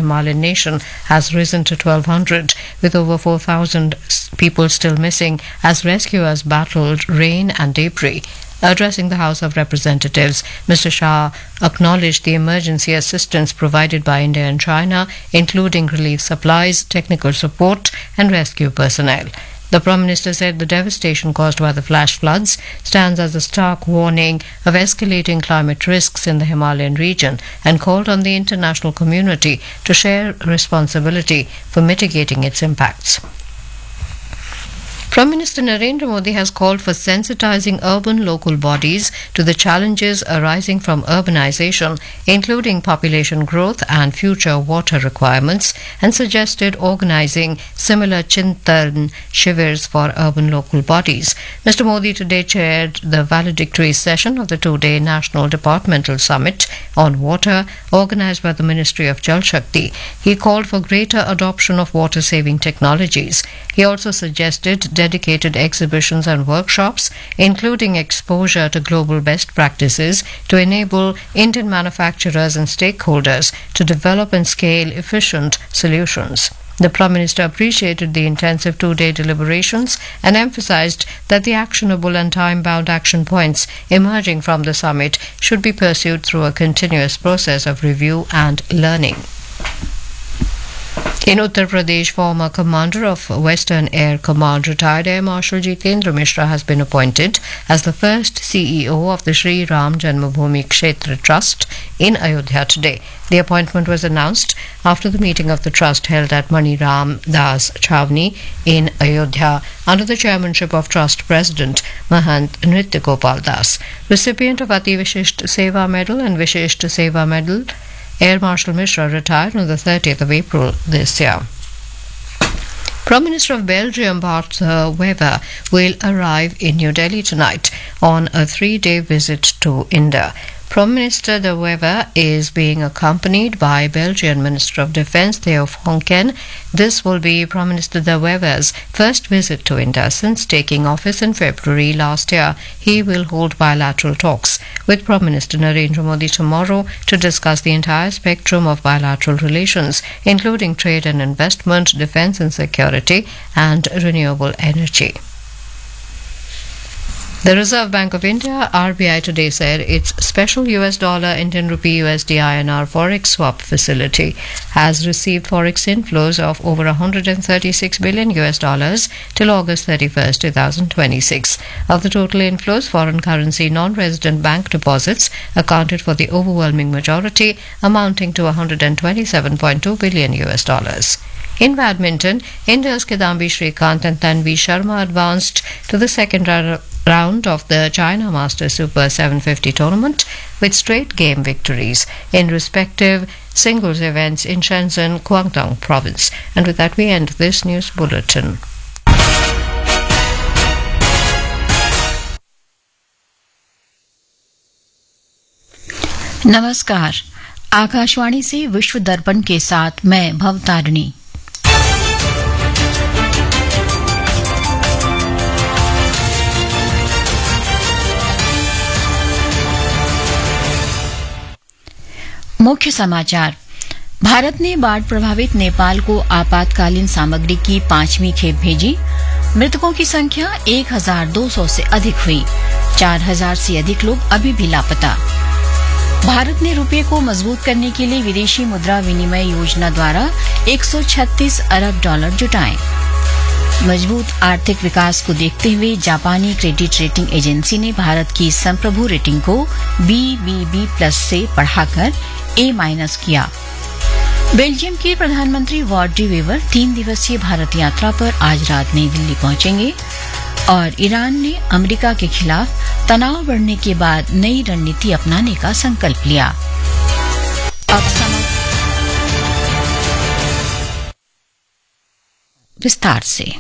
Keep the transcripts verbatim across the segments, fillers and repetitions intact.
Himalayan nation has risen to twelve hundred, with over four thousand people still missing as rescuers battled rain and debris. Addressing the House of Representatives, Mister Shah acknowledged the emergency assistance provided by India and China, including relief supplies, technical support, and rescue personnel. The Prime Minister said the devastation caused by the flash floods stands as a stark warning of escalating climate risks in the Himalayan region and called on the international community to share responsibility for mitigating its impacts. Prime Minister Narendra Modi has called for sensitizing urban local bodies to the challenges arising from urbanization, including population growth and future water requirements, and suggested organizing similar Chintan shivers for urban local bodies. Mister Modi today chaired the valedictory session of the two-day National Departmental Summit on Water, organized by the Ministry of Jal Shakti. He called for greater adoption of water-saving technologies. He also suggested dedicated exhibitions and workshops, including exposure to global best practices, to enable Indian manufacturers and stakeholders to develop and scale efficient solutions. The Prime Minister appreciated the intensive two-day deliberations and emphasized that the actionable and time-bound action points emerging from the summit should be pursued through a continuous process of review and learning. In Uttar Pradesh, former commander of Western Air Command, retired Air Marshal Jitendra Mishra, has been appointed as the first C E O of the Sri Ram Janmabhoomi Kshetra Trust in Ayodhya today. The appointment was announced after the meeting of the trust held at Mani Ram Das Chhavni in Ayodhya under the chairmanship of Trust President Mahant Nritya Gopal Das. Recipient of Ati Vishisht Seva Medal and Vishisht Seva Medal, Air Marshal Mishra retired on the thirtieth of April this year. Prime Minister of Belgium Bart Wever will arrive in New Delhi tonight on a three-day visit to India. Prime Minister De Wever is being accompanied by Belgian Minister of Defence Theo Fonken. This will be Prime Minister De Wever's first visit to India since taking office in February last year. He will hold bilateral talks with Prime Minister Narendra Modi tomorrow to discuss the entire spectrum of bilateral relations, including trade and investment, defence and security, and renewable energy. The Reserve Bank of India, R B I, today said its special U S dollar Indian rupee U S D I N R forex swap facility has received forex inflows of over one hundred thirty-six billion U S dollars till August thirty-first, twenty twenty-six. Of the total inflows, foreign currency non-resident bank deposits accounted for the overwhelming majority, amounting to one hundred twenty-seven point two billion U S dollars. In badminton, India's Kidambi Srikanth and Tanvi Sharma advanced to the second round round of the China Masters Super seven fifty tournament with straight game victories in respective singles events in Shenzhen, Guangdong province. And with that we end this news bulletin. नमस्कार, आकाशवाणी से विश्व दर्पण के साथ मैं भवतारिणी। मुख्य समाचार। भारत ने बाढ़ प्रभावित नेपाल को आपातकालीन सामग्री की पांचवी खेप भेजी। मृतकों की संख्या एक हजार दो सौ से अधिक हुई। चार हजार से अधिक लोग अभी भी लापता। भारत ने रुपये को मजबूत करने के लिए विदेशी मुद्रा विनिमय योजना द्वारा एक सौ छत्तीस अरब डॉलर जुटाए। मजबूत आर्थिक विकास को देखते हुए जापानी क्रेडिट रेटिंग एजेंसी ने भारत की संप्रभु रेटिंग को बी बी बी प्लस से बढ़ाकर ए माइनस किया। बेल्जियम के प्रधानमंत्री वॉर्ड डी वेवर तीन दिवसीय भारत यात्रा पर आज रात नई दिल्ली पहुंचेंगे। और ईरान ने अमेरिका के खिलाफ तनाव बढ़ने के बाद नई रणनीति अपनाने का संकल्प लिया। अब विस्तार से।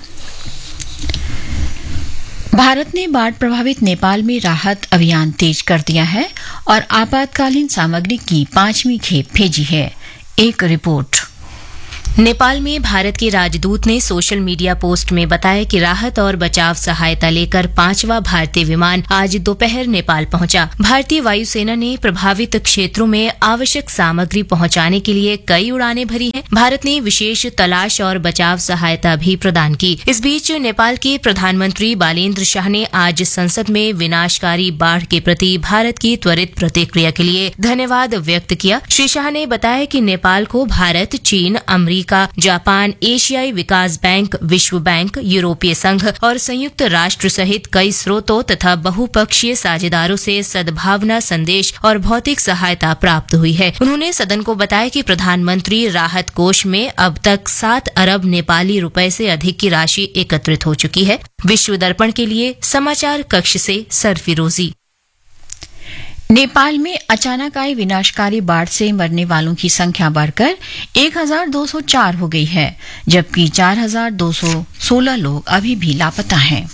भारत ने बाढ़ प्रभावित नेपाल में राहत अभियान तेज कर दिया है और आपातकालीन सामग्री की पांचवी खेप भेजी है। एक रिपोर्ट। नेपाल में भारत के राजदूत ने सोशल मीडिया पोस्ट में बताया कि राहत और बचाव सहायता लेकर पांचवा भारतीय विमान आज दोपहर नेपाल पहुंचा। भारतीय वायुसेना ने प्रभावित क्षेत्रों में आवश्यक सामग्री पहुंचाने के लिए कई उड़ानें भरी हैं। भारत ने विशेष तलाश और बचाव सहायता भी प्रदान की। इस बीच नेपाल के प्रधानमंत्री बालेन्द्र शाह ने आज संसद में विनाशकारी बाढ़ के प्रति भारत की त्वरित प्रतिक्रिया के लिए धन्यवाद व्यक्त किया। श्री शाह ने बताया कि नेपाल को भारत, चीन, अमरीका, जापान, एशियाई विकास बैंक, विश्व बैंक, यूरोपीय संघ और संयुक्त राष्ट्र सहित कई स्रोतों तथा बहुपक्षीय साझेदारों से सद्भावना संदेश और भौतिक सहायता प्राप्त हुई है। उन्होंने सदन को बताया कि प्रधानमंत्री राहत कोष में अब तक सात अरब नेपाली रुपए से अधिक की राशि एकत्रित हो चुकी है। विश्व दर्पण के लिए समाचार कक्ष से सरफिरोजी। नेपाल में अचानक आई विनाशकारी बाढ़ से मरने वालों की संख्या बढ़कर एक हजार दो सौ चार हो गई है, जबकि चार हजार दो सौ सोलह लोग अभी भी लापता हैं।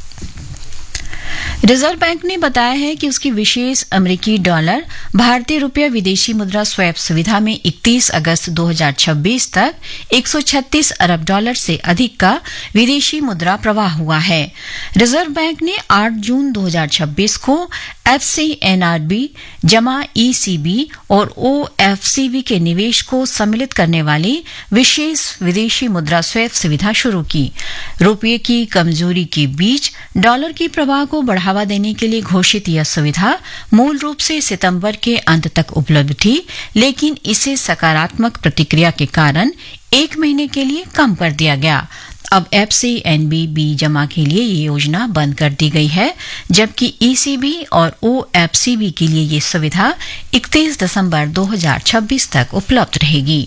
रिजर्व बैंक ने बताया है कि उसकी विशेष अमेरिकी डॉलर भारतीय रुपया विदेशी मुद्रा स्वैप सुविधा में इकतीस अगस्त दो हज़ार छब्बीस तक एक सौ छत्तीस अरब डॉलर से अधिक का विदेशी मुद्रा प्रवाह हुआ है। रिजर्व बैंक ने आठ जून दो हज़ार छब्बीस को एफसीएनआरबी जमा ईसीबी और ओएफसीबी के निवेश को सम्मिलित करने वाली विशेष विदेशी मुद्रा स्वैप सुविधा शुरू की। रुपये की कमजोरी के बीच डॉलर की प्रवाह को बढ़ावा देने के लिए घोषित यह सुविधा मूल रूप से सितंबर के अंत तक उपलब्ध थी, लेकिन इसे सकारात्मक प्रतिक्रिया के कारण एक महीने के लिए कम कर दिया गया। अब एफसीएनबी जमा के लिए ये योजना बंद कर दी गई है, जबकि ईसीबी और ओएफसीबी के लिए ये सुविधा इकतीस दिसंबर दो हज़ार छब्बीस तक उपलब्ध रहेगी।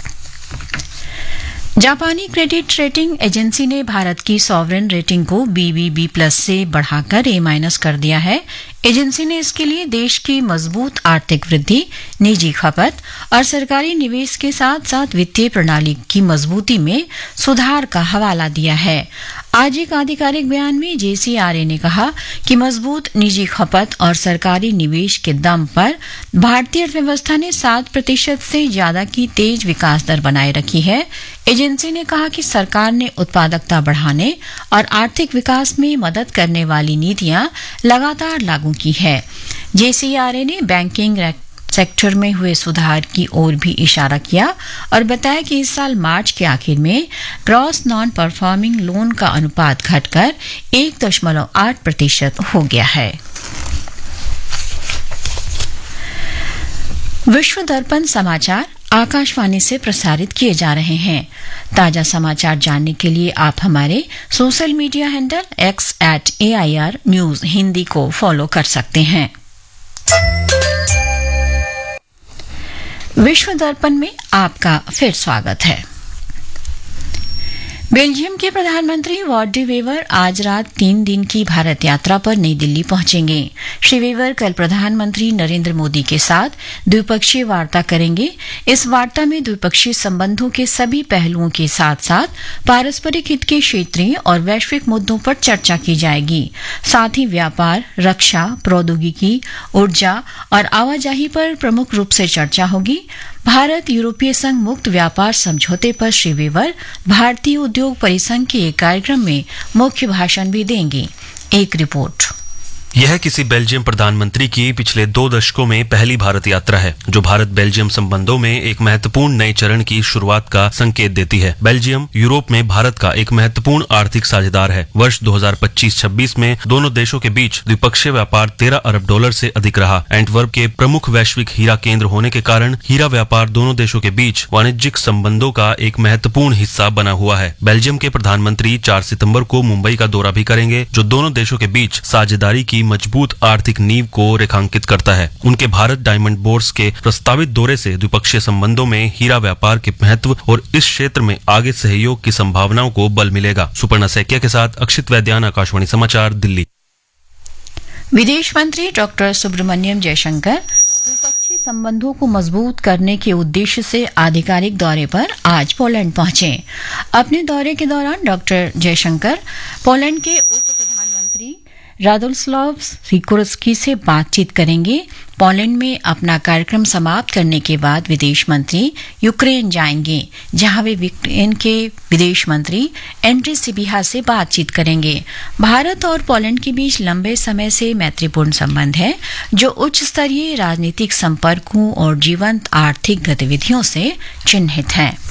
जापानी क्रेडिट रेटिंग एजेंसी ने भारत की सॉवरेन रेटिंग को बीबीबी प्लस से बढ़ाकर ए माइनस कर दिया है। एजेंसी ने इसके लिए देश की मजबूत आर्थिक वृद्धि, निजी खपत और सरकारी निवेश के साथ साथ वित्तीय प्रणाली की मजबूती में सुधार का हवाला दिया है। आज एक आधिकारिक बयान में जेसीआरए ने कहा कि मजबूत निजी खपत और सरकारी निवेश के दम पर भारतीय अर्थव्यवस्था ने सात प्रतिशत से ज्यादा की तेज विकास दर बनाए रखी है। एजेंसी ने कहा कि सरकार ने उत्पादकता बढ़ाने और आर्थिक विकास में मदद करने वाली नीतियां लगातार लागू की है। जेसीआरए ने बैंकिंग सेक्टर में हुए सुधार की ओर भी इशारा किया और बताया कि इस साल मार्च के आखिर में ग्रॉस नॉन परफॉर्मिंग लोन का अनुपात घटकर एक दशमलव आठ प्रतिशत हो गया है। विश्व दर्पण समाचार आकाशवाणी से प्रसारित किए जा रहे हैं। ताजा समाचार जानने के लिए आप हमारे social media handle x eight A I R news Hindi को फॉलो कर सकते हैं। विश्व दर्पण में आपका फिर स्वागत है। बेल्जियम के प्रधानमंत्री वॉट डी वेवर आज रात तीन दिन की भारत यात्रा पर नई दिल्ली पहुंचेंगे। श्री वेवर कल प्रधानमंत्री नरेंद्र मोदी के साथ द्विपक्षीय वार्ता करेंगे। इस वार्ता में द्विपक्षीय संबंधों के सभी पहलुओं के साथ साथ पारस्परिक हित के क्षेत्रीय और वैश्विक मुद्दों पर चर्चा की जाएगी। साथ ही व्यापार, रक्षा, प्रौद्योगिकी, ऊर्जा और आवाजाही पर प्रमुख रूप से चर्चा होगी। भारत यूरोपीय संघ मुक्त व्यापार समझौते पर श्री वेवर भारतीय उद्योग परिसंघ के एक कार्यक्रम में मुख्य भाषण भी देंगे। एक रिपोर्ट। यह किसी बेल्जियम प्रधानमंत्री की पिछले दो दशकों में पहली भारत यात्रा है, जो भारत बेल्जियम संबंधों में एक महत्वपूर्ण नए चरण की शुरुआत का संकेत देती है। बेल्जियम यूरोप में भारत का एक महत्वपूर्ण आर्थिक साझेदार है। वर्ष दो हज़ार पच्चीस छब्बीस में दोनों देशों के बीच द्विपक्षीय व्यापार तेरह अरब डॉलर से अधिक रहा। एंटवर्प के प्रमुख वैश्विक हीरा केंद्र होने के कारण हीरा व्यापार दोनों देशों के बीच वाणिज्यिक संबंधों का एक महत्वपूर्ण हिस्सा बना हुआ है। बेल्जियम के प्रधानमंत्री चार सितम्बर को मुंबई का दौरा भी करेंगे, जो दोनों देशों के बीच साझेदारी की मजबूत आर्थिक नींव को रेखांकित करता है। उनके भारत डायमंड बोर्स के प्रस्तावित दौरे से द्विपक्षीय संबंधों में हीरा व्यापार के महत्व और इस क्षेत्र में आगे सहयोग की संभावनाओं को बल मिलेगा। सुपर्णा सैकिया के साथ अक्षित वैद्यान, आकाशवाणी समाचार, दिल्ली। विदेश मंत्री डॉक्टर सुब्रमण्यम जयशंकर द्विपक्षीय संबंधों को मजबूत करने के उद्देश्य से आधिकारिक दौरे पर आज पोलैंड पहुंचे। अपने दौरे के दौरान डॉक्टर जयशंकर पोलैंड के उप प्रधानमंत्री रादोस्लाव सिकोर्स्की से बातचीत करेंगे। पोलैंड में अपना कार्यक्रम समाप्त करने के बाद विदेश मंत्री यूक्रेन जाएंगे, जहां वे यूक्रेन के विदेश मंत्री एंड्री सिबिहा से बातचीत करेंगे। भारत और पोलैंड के बीच लंबे समय से मैत्रीपूर्ण संबंध है, जो उच्च स्तरीय राजनीतिक संपर्कों और जीवंत आर्थिक गतिविधियों से चिन्हित हैं।